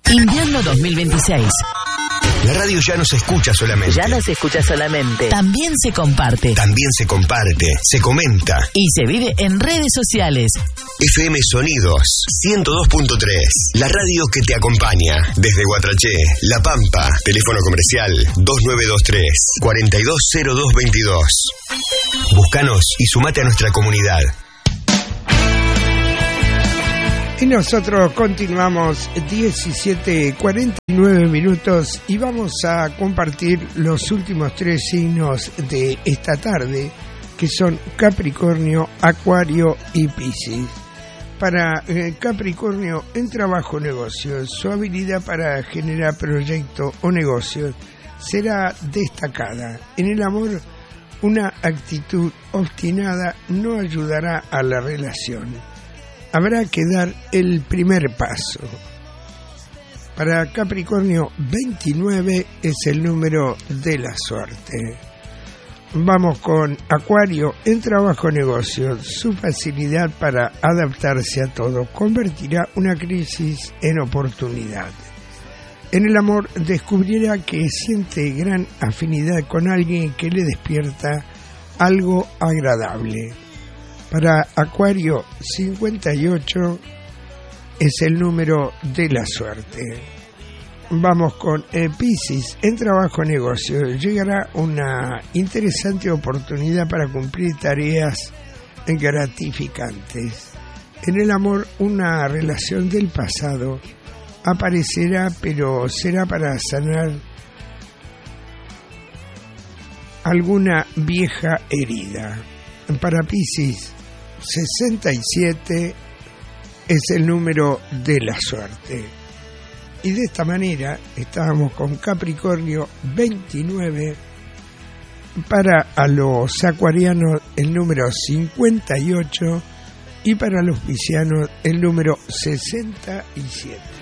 Invierno 2026. La radio ya no se escucha solamente. Ya no se escucha solamente. También se comparte. También se comparte, se comenta. Y se vive en redes sociales. FM Sonidos 102.3. La radio que te acompaña. Desde Guatraché, La Pampa. Teléfono comercial 2923 420222. Búscanos y sumate a nuestra comunidad. Y nosotros continuamos 17:49 minutos y vamos a compartir los últimos 3 signos de esta tarde, que son Capricornio, Acuario y Piscis. Para Capricornio, en trabajo o negocios, su habilidad para generar proyectos o negocios será destacada. En el amor, una actitud obstinada no ayudará a la relación. Habrá que dar el primer paso. Para Capricornio, 29 es el número de la suerte. Vamos con Acuario. En trabajo o negocio, su facilidad para adaptarse a todo convertirá una crisis en oportunidad. En el amor, descubrirá que siente gran afinidad con alguien que le despierta algo agradable. Para Acuario, 58 es el número de la suerte. Vamos con Piscis. En trabajo o negocio, llegará una interesante oportunidad para cumplir tareas gratificantes. En el amor, una relación del pasado aparecerá, pero será para sanar alguna vieja herida. Para Piscis, 67 es el número de la suerte. Y de esta manera estábamos con Capricornio, 29. Para a los acuarianos el número 58 y para los piscianos el número 67.